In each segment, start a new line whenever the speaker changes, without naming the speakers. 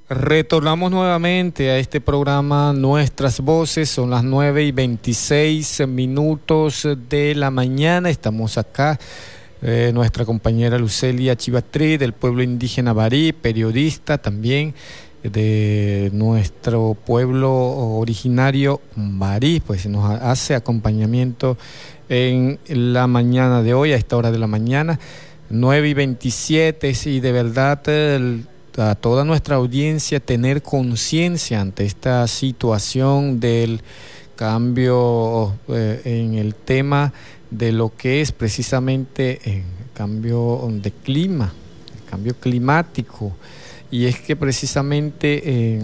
Retornamos nuevamente a este programa Nuestras Voces. Son las 9:26 de la mañana. Estamos acá, nuestra compañera Lucelia Chivatri, del pueblo indígena Barí, periodista también de nuestro pueblo originario Barí, pues nos hace acompañamiento en la mañana de hoy, a esta hora de la mañana, 9:27, y de verdad a toda nuestra audiencia tener conciencia ante esta situación del cambio en el tema de lo que es precisamente el cambio de clima, el cambio climático. Y es que precisamente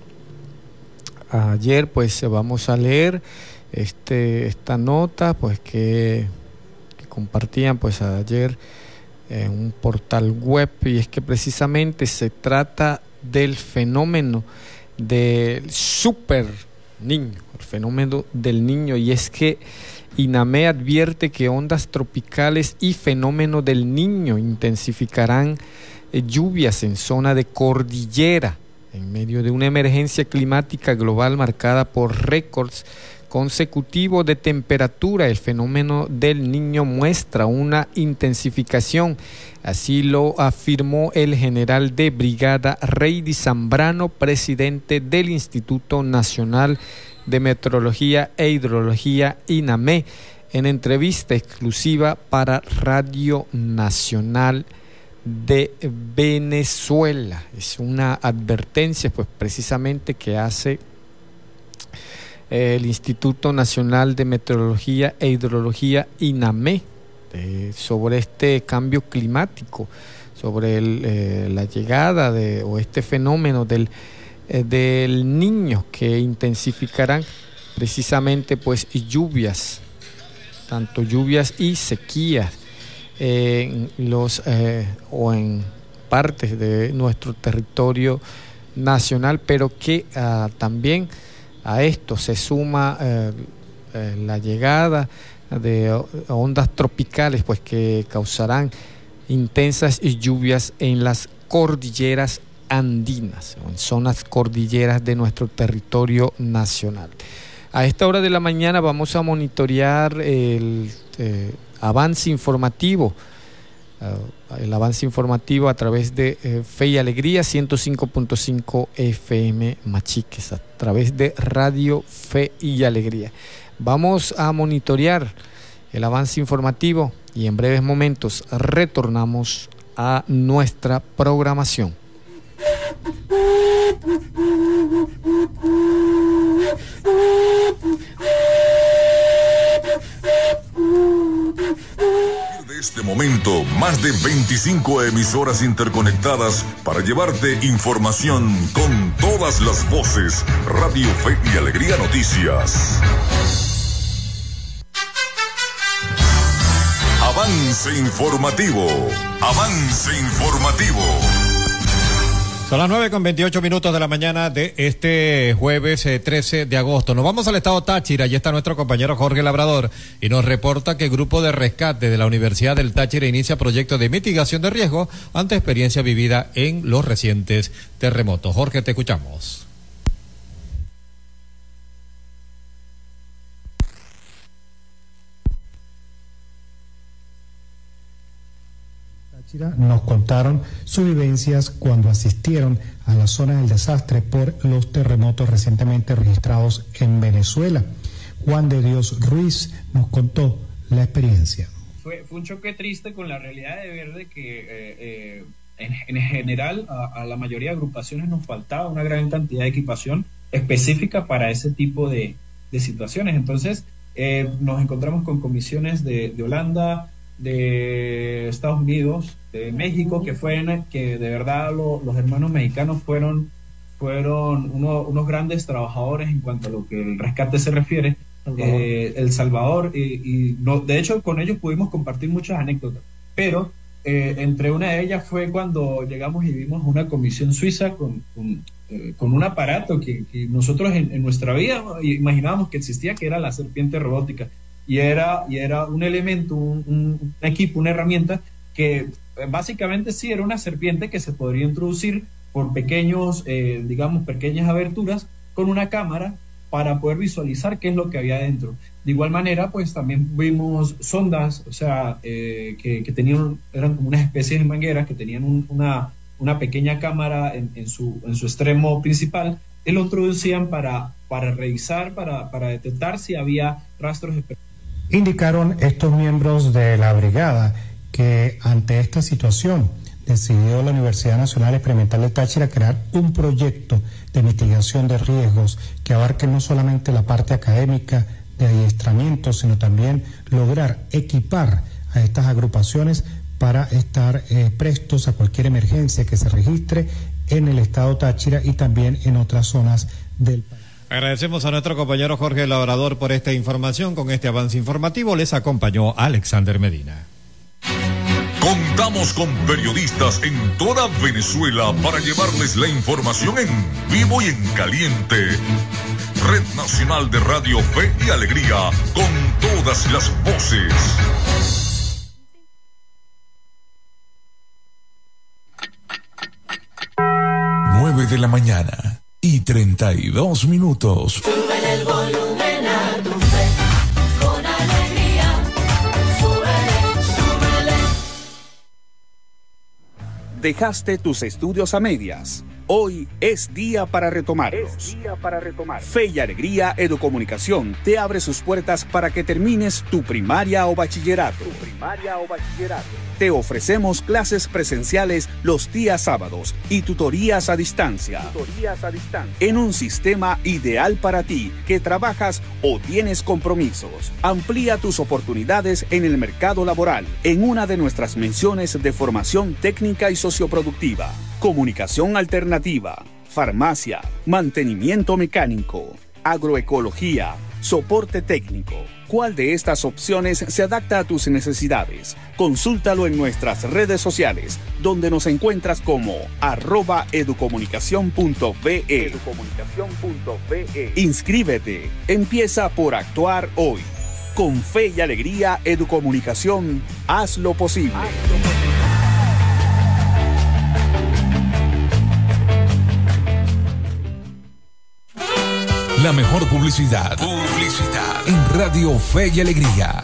ayer pues vamos a leer esta nota pues que compartían pues ayer en un portal web, y es que precisamente se trata del fenómeno del super niño, el fenómeno del niño, y es que INAME advierte que ondas tropicales y fenómeno del niño intensificarán lluvias en zona de cordillera en medio de una emergencia climática global marcada por récords consecutivo de temperatura. El fenómeno del niño muestra una intensificación, así lo afirmó el general de brigada Reidy Zambrano, presidente del Instituto Nacional de Meteorología e Hidrología INAME, en entrevista exclusiva para Radio Nacional de Venezuela. Es una advertencia pues precisamente que hace el Instituto Nacional de Meteorología e Hidrología INAME sobre este cambio climático, sobre la llegada o este fenómeno del niño, que intensificarán precisamente pues lluvias, tanto lluvias y sequías en o en partes de nuestro territorio nacional, pero que también a esto se suma la llegada de ondas tropicales, pues que causarán intensas lluvias en las cordilleras andinas, o en zonas cordilleras de nuestro territorio nacional. A esta hora de la mañana vamos a monitorear el avance informativo. El avance informativo a través de Fe y Alegría 105.5 FM Machiques, a través de Radio Fe y Alegría. Vamos a monitorear el avance informativo y en breves momentos retornamos a nuestra programación.
De este momento, más de 25 emisoras interconectadas para llevarte información con todas las voces. Radio Fe y Alegría Noticias. Avance informativo. Avance informativo.
Son las 9:28 de la mañana de este jueves 13 de agosto. Nos vamos al estado Táchira. Allí está nuestro compañero Jorge Labrador y nos reporta que el grupo de rescate de la Universidad del Táchira inicia proyecto de mitigación de riesgo ante experiencia vivida en los recientes terremotos. Jorge, te escuchamos.
Nos contaron sus vivencias cuando asistieron a la zona del desastre por los terremotos recientemente registrados en Venezuela. Juan de Dios Ruiz nos contó la experiencia.
Fue un choque triste con la realidad de ver de que en general a la mayoría de agrupaciones nos faltaba una gran cantidad de equipación específica para ese tipo de situaciones. Entonces nos encontramos con comisiones de Holanda, de Estados Unidos, de México, que de verdad los hermanos mexicanos fueron unos grandes trabajadores en cuanto a lo que el rescate se refiere. El Salvador, de hecho con ellos pudimos compartir muchas anécdotas, pero entre una de ellas fue cuando llegamos y vimos una comisión suiza con un aparato que nosotros en nuestra vida imaginábamos que existía, que era la serpiente robótica. Y era un elemento, un equipo, una herramienta que básicamente sí era una serpiente que se podría introducir por pequeños, pequeñas aberturas con una cámara para poder visualizar qué es lo que había dentro. De igual manera, pues también vimos sondas, o sea, que eran como una especie de mangueras que tenían una pequeña cámara en su extremo principal, y lo introducían para revisar, para detectar si había rastros.
Indicaron estos miembros de la brigada que ante esta situación decidió la Universidad Nacional Experimental del Táchira crear un proyecto de mitigación de riesgos que abarque no solamente la parte académica de adiestramiento, sino también lograr equipar a estas agrupaciones para estar prestos a cualquier emergencia que se registre en el estado Táchira y también en otras zonas del país.
Agradecemos a nuestro compañero Jorge Labrador por esta información. Con este avance informativo les acompañó Alexander Medina.
Contamos con periodistas en toda Venezuela para llevarles la información en vivo y en caliente. Red Nacional de Radio Fe y Alegría, con todas las voces.
De la mañana y 32 minutos.
Súbele el volumen a tu fe, con alegría. Súbele, súbele.
Dejaste tus estudios a medias. Hoy es día para retomarlos. Fe y Alegría Educomunicación te abre sus puertas para que termines tu primaria o bachillerato. Te ofrecemos clases presenciales los días sábados y tutorías a distancia. En un sistema ideal para ti que trabajas o tienes compromisos. Amplía tus oportunidades en el mercado laboral en una de nuestras menciones de formación técnica y socioproductiva. Comunicación alternativa, farmacia, mantenimiento mecánico, agroecología, soporte técnico. ¿Cuál de estas opciones se adapta a tus necesidades? Consúltalo en nuestras redes sociales, donde nos encuentras como @educomunicacion.be. Inscríbete, empieza por actuar hoy. Con Fe y Alegría Educomunicación, haz lo posible.
La mejor publicidad en Radio Fe y Alegría.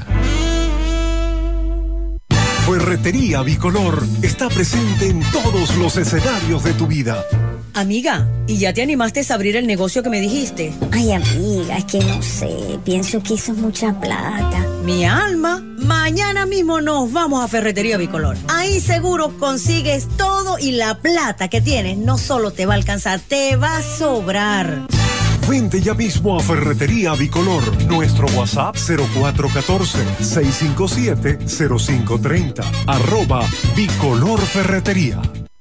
Ferretería Bicolor está presente en todos los escenarios de tu vida.
Amiga, ¿y ya te animaste a abrir el negocio que me dijiste?
Ay, amiga, es que no sé, pienso que eso es mucha plata.
Mi alma, mañana mismo nos vamos a Ferretería Bicolor. Ahí seguro consigues todo y la plata que tienes no solo te va a alcanzar, te va a sobrar.
Vente ya mismo a Ferretería Bicolor. Nuestro WhatsApp 0414-657-0530. @Bicolor Ferretería.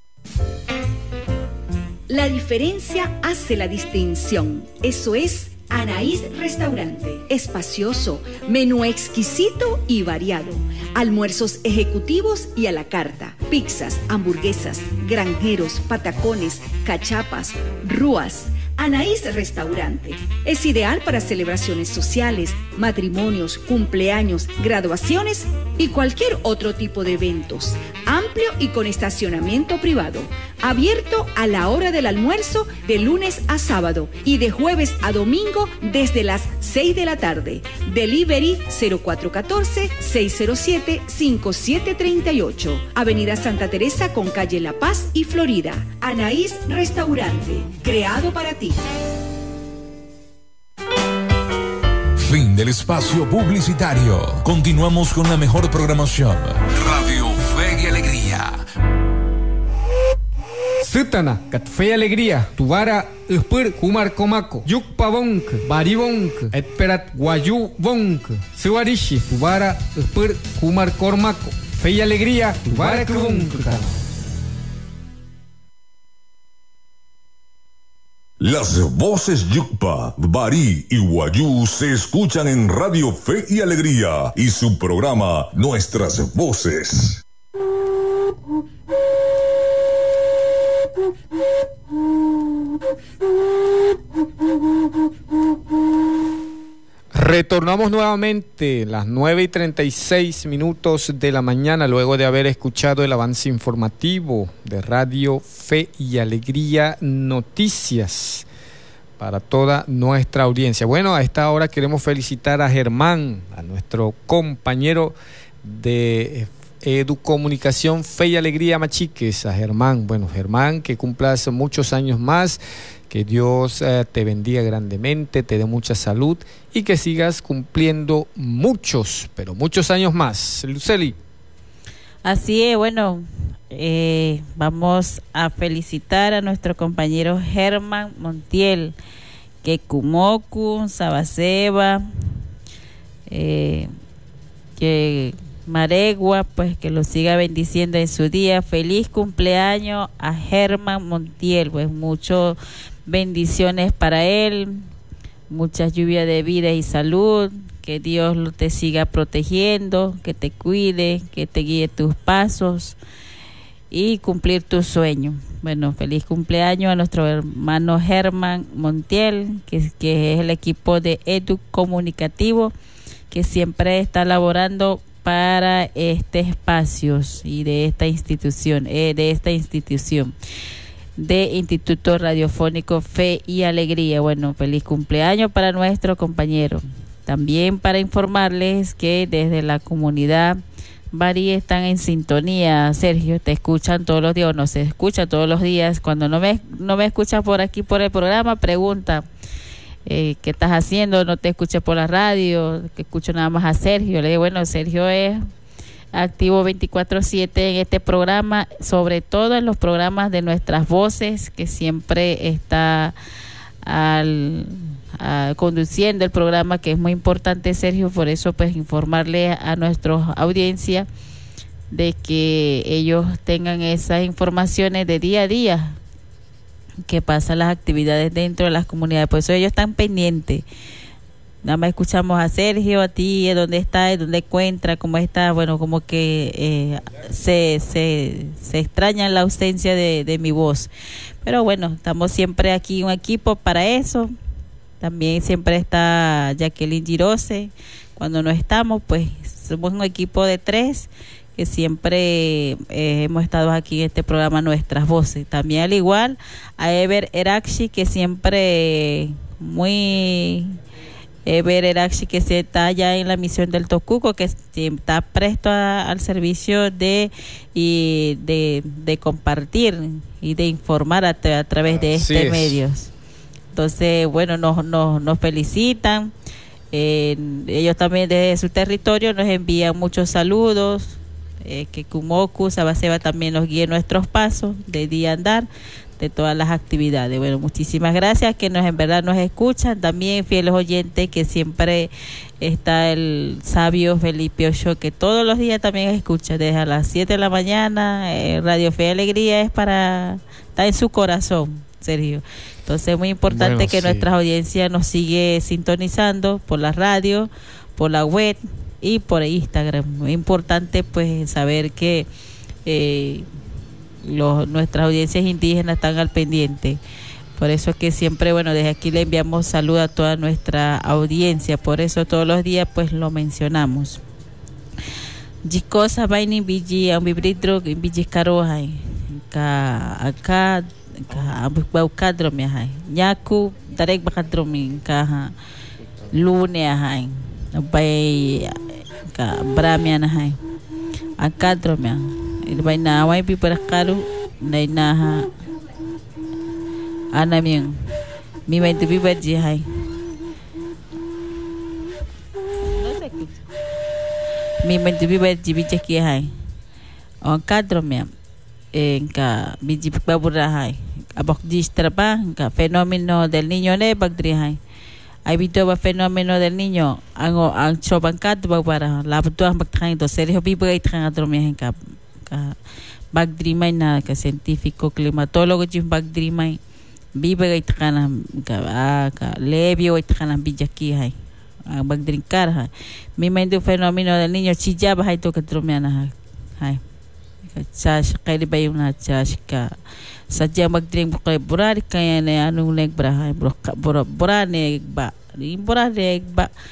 La diferencia hace la distinción. Eso es Anaís Restaurante. Espacioso, menú exquisito y variado. Almuerzos ejecutivos y a la carta. Pizzas, hamburguesas, granjeros, patacones, cachapas, rúas. Anaís Restaurante es ideal para celebraciones sociales, matrimonios, cumpleaños, graduaciones y cualquier otro tipo de eventos. Amplio y con estacionamiento privado. Abierto a la hora del almuerzo de lunes a sábado y de jueves a domingo desde las 6 de la tarde. Delivery 0414-607-5738. Avenida Santa Teresa con calle La Paz y Florida. Anaís Restaurante, creado para ti.
Fin del espacio publicitario. Continuamos con la mejor programación. Radio Fe y Alegría.
Sutana, kat Fe y Alegría, Tuvara, Uspur, Kumar Komako, Yukpa Bonk, Bari Bonk, Etperat Guayu Bonk, Suarishi, Tuvara, Uspur, Kumar Kormako, Fe y Alegría, Tuvara Kubonk.
Las voces Yukpa, Barí y Guayú se escuchan en Radio Fe y Alegría y su programa Nuestras Voces.
Retornamos nuevamente las 9:36 de la mañana, luego de haber escuchado el avance informativo de Radio Fe y Alegría Noticias para toda nuestra audiencia. Bueno, a esta hora queremos felicitar a Germán, a nuestro compañero de Educomunicación Fe y Alegría Machiques, a Germán. Bueno, Germán, que cumplas muchos años más, que Dios te bendiga grandemente, te dé mucha salud y que sigas cumpliendo muchos, pero muchos años más. Luceli.
Así es, bueno, vamos a felicitar a nuestro compañero Germán Montiel, que Kumoku, Sabaseba, que Maregua, pues que lo siga bendiciendo en su día. Feliz cumpleaños a Germán Montiel, pues muchas bendiciones para él, muchas lluvias de vida y salud, que Dios te siga protegiendo, que te cuide, que te guíe tus pasos y cumplir tus sueños. Bueno, feliz cumpleaños a nuestro hermano Germán Montiel, que es el equipo de Educomunicativo, que siempre está laborando para este espacio y de esta institución, de Instituto Radiofónico Fe y Alegría. Bueno, feliz cumpleaños para nuestro compañero. También para informarles que desde la comunidad varios están en sintonía. Sergio, te escuchan todos los días, o no se escucha todos los días. Cuando no me escuchas por aquí por el programa, pregunta ¿qué estás haciendo? No te escuché por la radio, que escucho nada más a Sergio. Le digo, bueno, Sergio es activo 24/7 en este programa, sobre todo en los programas de Nuestras Voces, que siempre está conduciendo el programa, que es muy importante, Sergio. Por eso, pues, informarle a nuestra audiencia de que ellos tengan esas informaciones de día a día, que pasan las actividades dentro de las comunidades. Por eso ellos están pendientes. Nada más escuchamos a Sergio, a ti, dónde está, dónde encuentra, cómo está. Bueno, como que se extraña la ausencia de mi voz. Pero bueno, estamos siempre aquí, un equipo para eso. También siempre está Jacqueline Girose. Cuando no estamos, pues somos un equipo de 3 que siempre hemos estado aquí en este programa Nuestras Voces. También al igual a Ever Eraxi, que siempre Ever Eraxi, que se está allá en la misión del Tocuco, que está presto al servicio de compartir y de informar a través de medios. Entonces, bueno, nos felicitan. Ellos también desde su territorio nos envían muchos saludos. Que Kumoku, Sabaseba también nos guíe nuestros pasos de día andar, de todas las actividades. Bueno, muchísimas gracias, que en verdad nos escuchan. También fieles oyentes, que siempre está el sabio Felipe Ochoa, que todos los días también escucha desde a las 7 de la mañana. Radio Fe y Alegría está en su corazón, Sergio. Entonces es muy importante que nuestra audiencia nos sigue sintonizando por la radio, por la web y por Instagram. Muy importante, pues, saber que nuestras audiencias indígenas están al pendiente. Por eso es que siempre, bueno, desde aquí le enviamos saludos a toda nuestra audiencia. Por eso todos los días, pues, lo mencionamos. Jikosa vaini biji ambibridro biji karohai acá ambukadromi hai nyaku darek bakadromi ka lune hai bay ka bramian hai akadromi il bay na wai pi perkaru nai na anamian mi mai tu bibaji hai mi mai tu bibaji bijaki hai akadromi ka biji babura hai abak distraba ka fenomeno del niño ne bagdri hai ay bito ba fenomeno del niño ang chobankat babara labto ang bagtang to Sergio bibay tang adromi ka bagdri mai na ka científico climatólogo jim bagdri mai bibay tang ka lebio itang bijaki hai ang bagdri kar hai mi mai do fenomeno del niño chijaba hai to ka dromiana hai chash kay bayo na chash ka sadya magdrink kay burari kaya na anong negbra burane ba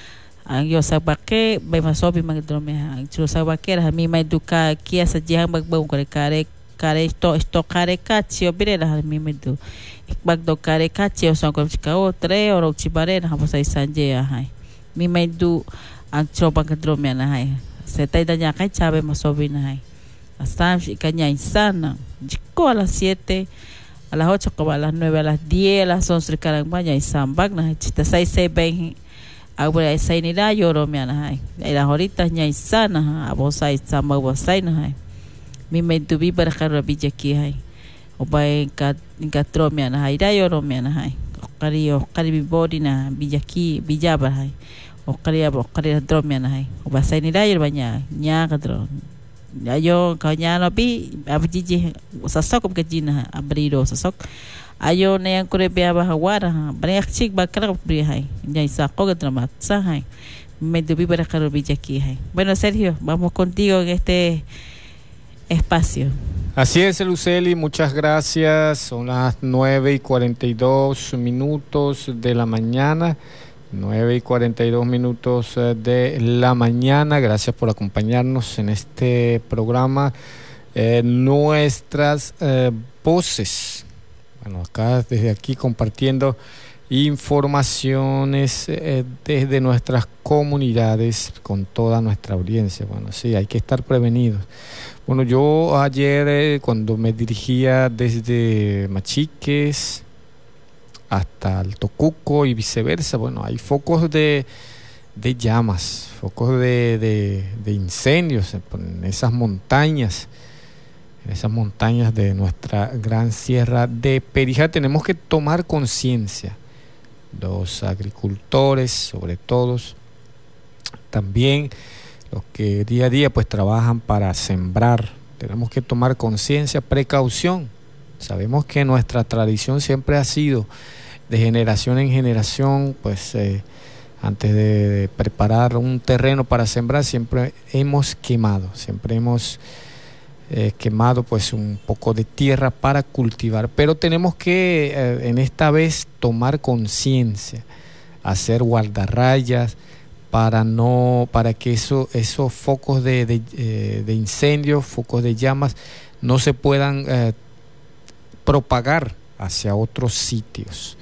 ang yo sa bake bay masobi magdrome ang chulo sa bake ha mi may duka kia sa jihang bagbang kare esto kare kachio bire la mi me du ikbag do kare kachio son ko chikao 3 oro chibare na hapos ay sanje hai mi may du ang chulo magdrome na hai setay danya kay chabe masobi na hai asam ikanya insana jiko a las 7 a las 8 como a las 9 a las 10 a las 11 karang banya isambag na chita 6 ben agora sai ni la yoro me na hai las horitas nya isana abosai samba bosai na hai mi me tubi para carro billa aquí hai o bai ka trome na hai da yoro me na hai kari body na billa aquí billa ba hai o kari trome na hai o basai ni la yoro banya nya ka tro ayo kanya no bi abjiji sasok ke jina abrido sasok ayo ne yang kure bia ba hawara banyak chik bakara pri hai nya isa ko ke dramat sa hai me tubi para carro billa aquí hai. Bueno, Sergio, vamos contigo en este espacio.
Así es, Luceli, muchas gracias. Son las 9:42 minutos de la mañana. 9:42 minutos de la mañana. Gracias por acompañarnos en este programa. Nuestras voces. Bueno, acá desde aquí compartiendo informaciones desde nuestras comunidades con toda nuestra audiencia. Bueno, sí, hay que estar prevenidos. Bueno, yo ayer cuando me dirigía desde Machiques hasta el Tocuco y viceversa, bueno, hay focos de llamas, focos de incendios en esas montañas de nuestra gran sierra de Perijá. Tenemos que tomar conciencia, los agricultores sobre todo, también los que día a día pues trabajan para sembrar. Tenemos que tomar conciencia, precaución. Sabemos que nuestra tradición siempre ha sido de generación en generación, pues antes de preparar un terreno para sembrar siempre hemos quemado pues un poco de tierra para cultivar, pero tenemos que en esta vez tomar conciencia, hacer guardarrayas para que esos focos de incendios, focos de llamas no se puedan propagar hacia otros sitios.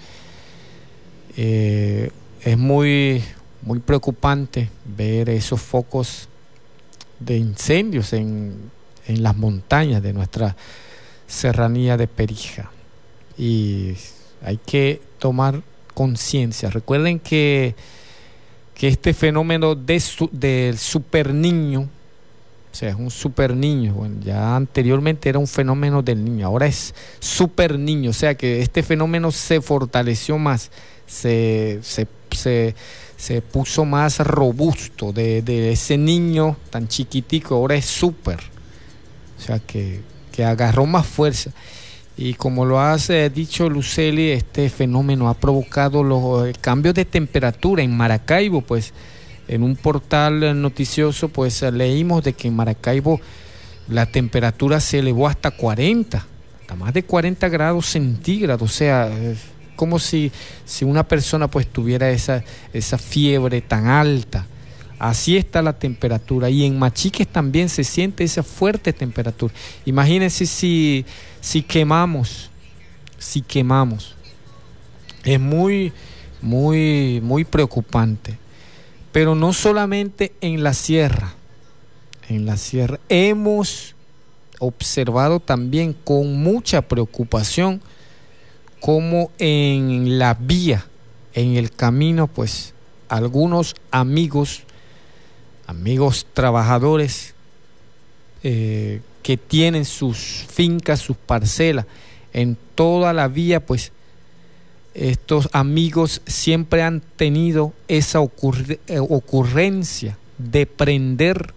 Es muy preocupante ver esos focos de incendios en las montañas de nuestra serranía de Perijá, y hay que tomar conciencia. Recuerden que este fenómeno del super niño, o sea, es un super niño, bueno, ya anteriormente era un fenómeno del niño, ahora es super niño, o sea que este fenómeno se fortaleció más, se puso más robusto de ese niño tan chiquitico, ahora es super, o sea que agarró más fuerza. Y como lo has dicho, Luceli, este fenómeno ha provocado los cambios de temperatura en Maracaibo. Pues en un portal noticioso pues leímos de que en Maracaibo la temperatura se elevó hasta más de 40 grados centígrados. O sea, como si una persona pues tuviera esa fiebre tan alta. Así está la temperatura, y en Machiques también se siente esa fuerte temperatura. Imagínense si quemamos. Es muy preocupante. Pero no solamente en la sierra. Hemos observado también con mucha preocupación como en la vía, en el camino, pues algunos amigos trabajadores que tienen sus fincas, sus parcelas en toda la vía, pues estos amigos siempre han tenido esa ocurrencia de prender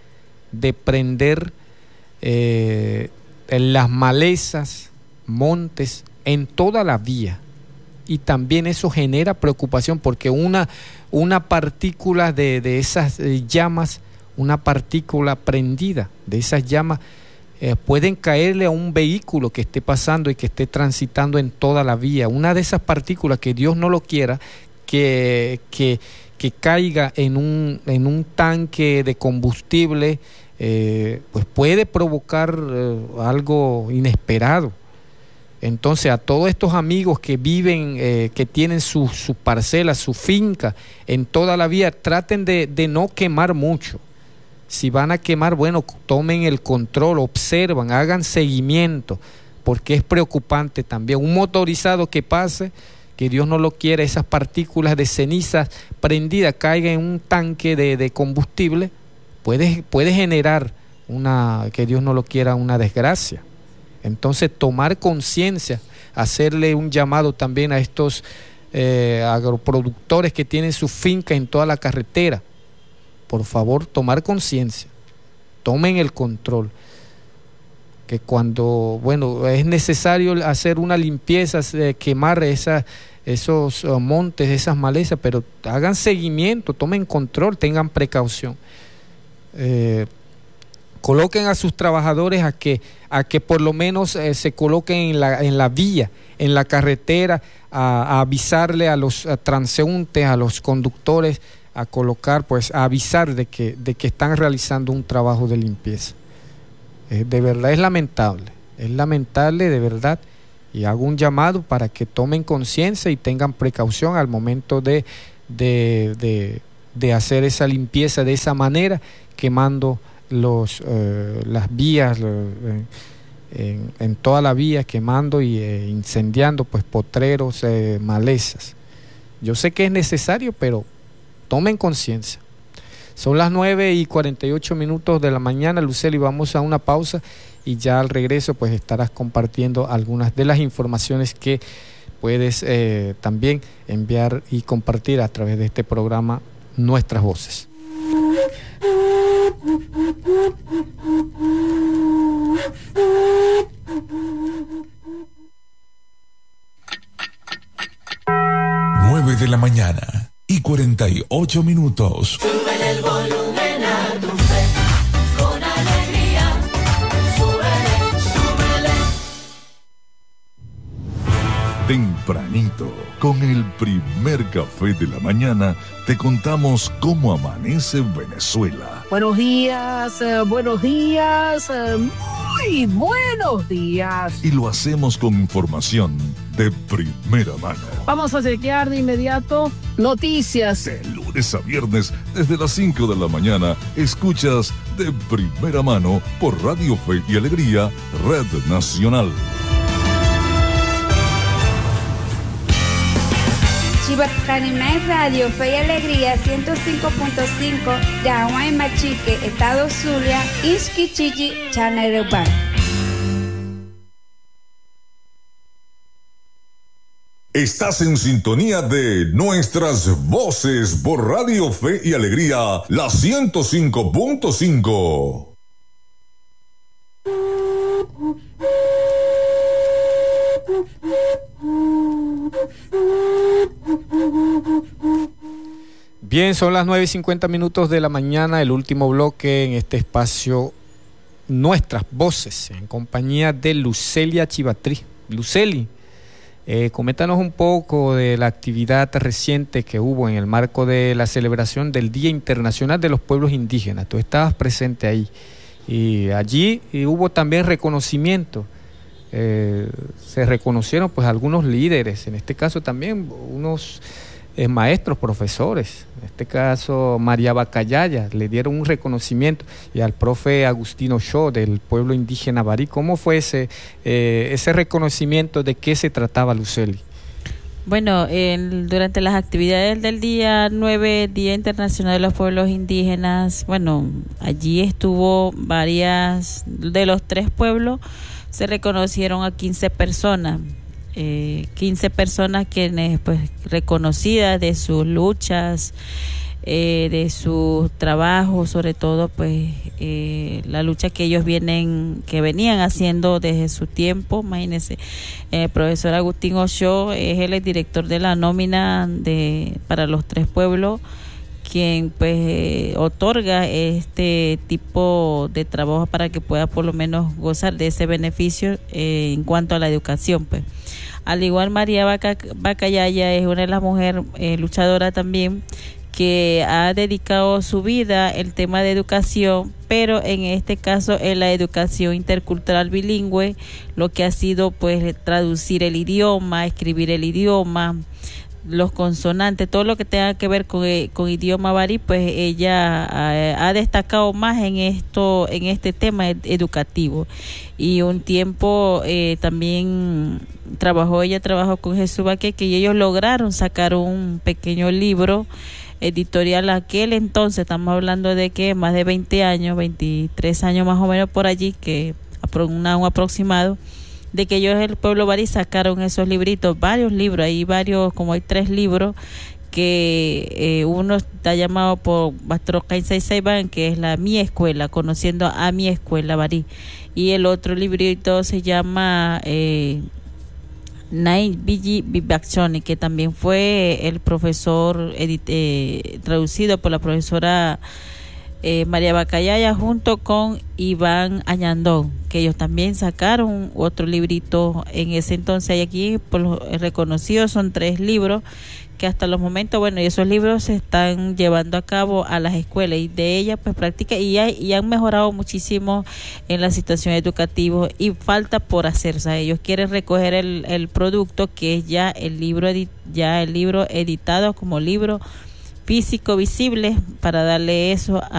las malezas, montes en toda la vía. Y también eso genera preocupación, porque una partícula de esas llamas, una partícula prendida de esas llamas, pueden caerle a un vehículo que esté pasando y que esté transitando en toda la vía. Una de esas partículas, que Dios no lo quiera, que que caiga en un tanque de combustible, pues puede provocar algo inesperado. Entonces, a todos estos amigos que viven, que tienen sus parcelas, su finca en toda la vía, traten de no quemar mucho. Si van a quemar, bueno, tomen el control, observan, hagan seguimiento, porque es preocupante también. Un motorizado que pase, que Dios no lo quiera, esas partículas de cenizas prendidas caigan en un tanque de combustible, puede generar que Dios no lo quiera, una desgracia. Entonces, tomar conciencia, hacerle un llamado también a estos agroproductores que tienen su finca en toda la carretera. Por favor, tomar conciencia, tomen el control. Que cuando, bueno, es necesario hacer una limpieza, quemar esos montes, esas malezas, pero hagan seguimiento, tomen control, tengan precaución. Coloquen a sus trabajadores a que por lo menos se coloquen en la vía, en la carretera, a avisarle a los transeúntes, a los conductores, a colocar, pues a avisar de que están realizando un trabajo de limpieza. De verdad es lamentable de verdad, y hago un llamado para que tomen conciencia y tengan precaución al momento de hacer esa limpieza de esa manera, quemando las vías en toda la vía, quemando y incendiando pues potreros, malezas. Yo sé que es necesario, pero tomen conciencia. Son las 9:48 de la mañana, Lucely, vamos a una pausa y ya al regreso pues estarás compartiendo algunas de las informaciones que puedes también enviar y compartir a través de este programa Nuestras Voces.
Nueve de la mañana y 48 minutos.
Sube el volumen a tu fe, con alegría, súbele, súbele.
Tempranito, con el primer café de la mañana, te contamos cómo amanece Venezuela.
Buenos días, muy buenos días.
Y lo hacemos con información de primera mano.
Vamos a chequear de inmediato noticias.
De lunes a viernes, desde las 5 de la mañana, escuchas de primera mano por Radio Fe y Alegría, Red Nacional.
Chibacanimé Radio Fe y Alegría 105.5 de Aguay Machique, Estado Zulia, Isquichichi, Chanerupan.
Estás en sintonía de Nuestras Voces por Radio Fe y Alegría, la 105.5.
Bien, son las 9:50 de la mañana, el último bloque en este espacio Nuestras Voces, en compañía de Lucely Chivatrí. Lucely, coméntanos un poco de la actividad reciente que hubo en el marco de la celebración del Día Internacional de los Pueblos Indígenas. Tú estabas presente ahí y allí hubo también reconocimiento. Se reconocieron pues algunos líderes, en este caso también unos maestros, profesores, en este caso María Bacayaya, le dieron un reconocimiento, y al profe Agustino Shaw del pueblo indígena Barí. ¿Cómo fue ese reconocimiento? ¿De qué se trataba, Lucely?
Bueno, durante las actividades del día 9, Día Internacional de los Pueblos Indígenas, bueno, allí estuvo varias, de los 3 pueblos, se reconocieron a 15 personas. 15 personas quienes pues reconocidas de sus luchas, de sus trabajos, sobre todo pues la lucha que ellos venían haciendo desde su tiempo. Imagínense, el profesor Agustín Ochoa es el director de la nómina para los 3 pueblos, quien pues otorga este tipo de trabajo para que pueda por lo menos gozar de ese beneficio en cuanto a la educación, pues. Al igual, María Bacayaya es una de las mujeres luchadoras también, que ha dedicado su vida al tema de educación, pero en este caso en la educación intercultural bilingüe, lo que ha sido pues traducir el idioma, escribir el idioma, los consonantes, todo lo que tenga que ver con idioma barí, pues ella ha destacado más en este tema educativo. Y un tiempo también ella trabajó con Jesús Baqueque y ellos lograron sacar un pequeño libro editorial aquel entonces, estamos hablando de que más de 20 años, 23 años más o menos por allí, que un aproximado, de que ellos, el pueblo barí, sacaron esos libritos, varios libros, hay 3 libros, que uno está llamado por Bastroca Insaiban, que es Mi Escuela, conociendo a mi escuela barí, y el otro librito se llama Nai Bigi Bibaccioni, que también fue el profesor traducido por la profesora María Bacayaya junto con Iván Añandón, que ellos también sacaron otro librito en ese entonces. Y aquí por los reconocidos son 3 libros que hasta los momentos, bueno, y esos libros se están llevando a cabo a las escuelas y de ellas pues practica y han mejorado muchísimo en la situación educativa y falta por hacer. O sea, ellos quieren recoger el producto que es ya el libro editado como libro físico visible para darle eso